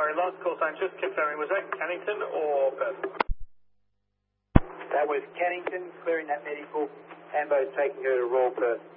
Sorry, last call sign, just confirming, was that Cannington or Perth? That was Cannington, clearing that medical. Ambo's taking her to Royal Perth.